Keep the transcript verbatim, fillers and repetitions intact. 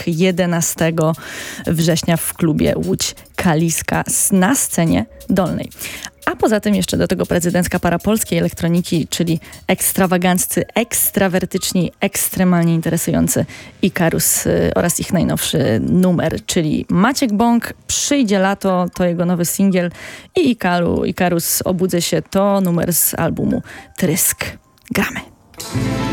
Trysk jedenastego września w klubie Łódź Kaliska na scenie Dolnej. A poza tym jeszcze do tego prezydencka para polskiej elektroniki, czyli ekstrawaganccy, ekstrawertyczni, ekstremalnie interesujący Ikarus y, oraz ich najnowszy numer, czyli Maciek Bąk, Przyjdzie lato, to jego nowy singiel i Ikaru, Ikarus, Obudzę się, to numer z albumu Trysk. Gramy.